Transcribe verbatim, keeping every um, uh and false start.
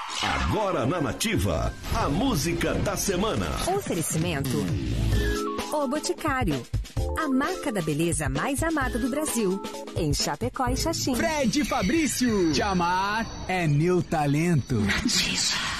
Agora na Nativa, a música da semana. Oferecimento O Boticário, a marca da beleza mais amada do Brasil, em Chapecó e Xaxim. Fred Fabrício, te amar é meu talento. Nativa.